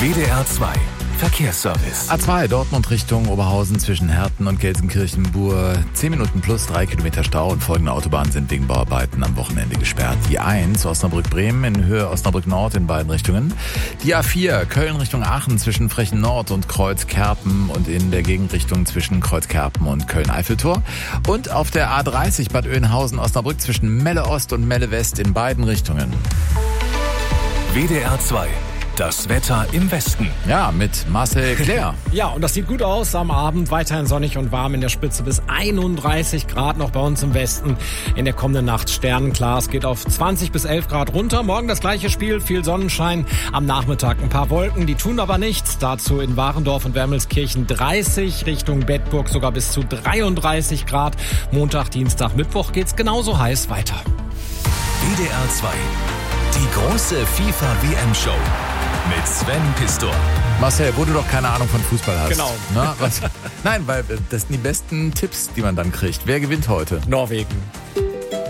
WDR 2 Verkehrsservice. A2 Dortmund Richtung Oberhausen zwischen Herten und Gelsenkirchen-Bur. 10 Minuten plus 3 Kilometer Stau und folgende Autobahnen sind wegen Bauarbeiten am Wochenende gesperrt. Die 1 Osnabrück-Bremen in Höhe Osnabrück-Nord in beiden Richtungen. Die A4 Köln Richtung Aachen zwischen Frechen-Nord und Kreuzkerpen und in der Gegenrichtung zwischen Kreuzkerpen und Köln-Eiffeltor. Und auf der A30 Bad Oeynhausen-Osnabrück zwischen Melle-Ost und Melle-West in beiden Richtungen. WDR 2. Das Wetter im Westen. Ja, mit Marcel Claire. Ja, und das sieht gut aus. Am Abend weiterhin sonnig und warm in der Spitze bis 31 Grad noch bei uns im Westen. In der kommenden Nacht sternenklar. Es geht auf 20 bis 11 Grad runter. Morgen das gleiche Spiel, viel Sonnenschein. Am Nachmittag ein paar Wolken, die tun aber nichts. Dazu in Warendorf und Wermelskirchen 30, Richtung Bedburg sogar bis zu 33 Grad. Montag, Dienstag, Mittwoch geht's genauso heiß weiter. WDR 2. Die große FIFA-WM-Show. Mit Sven Pistor. Marcel, wo du doch keine Ahnung von Fußball hast. Genau. Na, was? Nein, weil das sind die besten Tipps, die man dann kriegt. Wer gewinnt heute? Norwegen.